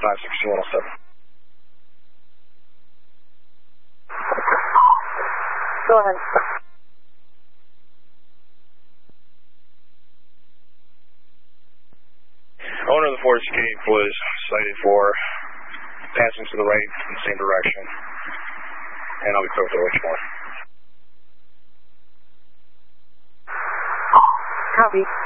56107. Go ahead. Owner of the Ford Escape was cited for passing to the right in the same direction, and I'll be clear for which more. Copy.